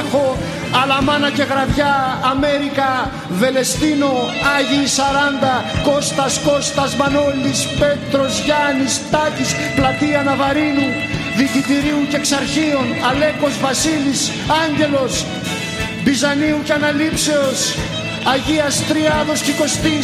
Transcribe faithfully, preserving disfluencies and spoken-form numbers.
Λάχο, Αλαμάνα και Γραβιά, Αμέρικα, Βελεστίνο, Άγιοι Σαράντα, Κώστας, Κώστας, Μανώλης, Πέτρος, Γιάννης, Τάκης, Πλατεία Ναβαρίνου, Δικητηρίου και Εξαρχείων, Αλέκος, Βασίλης, Άγγελος, Μπιζανίου και Αναλήψεως, Αγίας Τριάδος και Κωστής,